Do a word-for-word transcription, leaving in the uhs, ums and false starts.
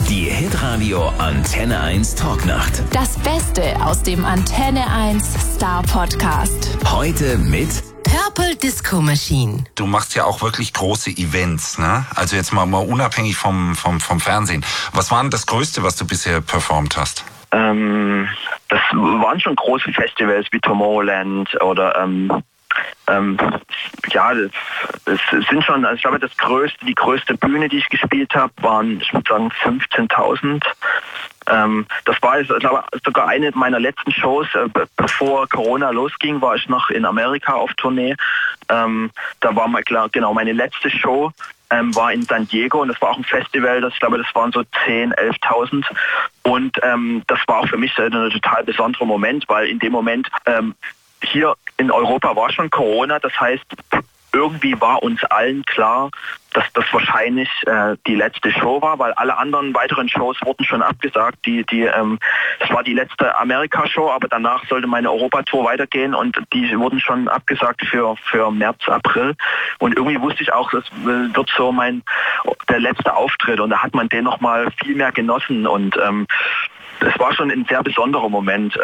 Die Hitradio Antenne eins Talknacht. Das Beste aus dem Antenne eins Star Podcast. Heute mit Purple Disco Machine. Du machst ja auch wirklich große Events, ne? Also jetzt mal, mal unabhängig vom, vom, vom Fernsehen. Was war denn das Größte, was du bisher performt hast? Ähm, das waren schon große Festivals wie Tomorrowland oder ähm, ähm, ja, es, es sind schon, also ich glaube, das größte, die größte Bühne, die ich gespielt habe, waren, ich würde sagen, fünfzehntausend. Ähm, das war, ich glaube, sogar eine meiner letzten Shows, äh, bevor Corona losging, war ich noch in Amerika auf Tournee. Ähm, da war mal klar, genau, meine letzte Show ähm, war in San Diego und das war auch ein Festival, das, ich glaube, das waren so zehntausend, elftausend. Und ähm, das war auch für mich ein total besonderer Moment, weil in dem Moment ähm, hier in Europa war schon Corona, das heißt, irgendwie war uns allen klar, dass das wahrscheinlich äh, die letzte Show war, weil alle anderen weiteren Shows wurden schon abgesagt. Die, die, ähm, das war die letzte Amerika-Show, aber danach sollte meine Europatour weitergehen und die wurden schon abgesagt für für März, April. Und irgendwie wusste ich auch, das wird so mein der letzte Auftritt und da hat man den noch mal viel mehr genossen und ähm, es war schon ein sehr besonderer Moment.